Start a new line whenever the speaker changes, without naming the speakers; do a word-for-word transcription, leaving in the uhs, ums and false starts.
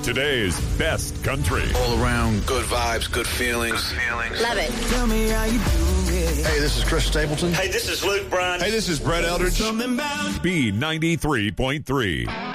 Today's best country.
All around good vibes, good feelings. Good feelings.
Love it.
Tell me how you do it.
Hey, this is Chris Stapleton.
Hey, this is Luke Bryan.
Hey, this is Brett Eldridge.
Something about
B ninety-three point three.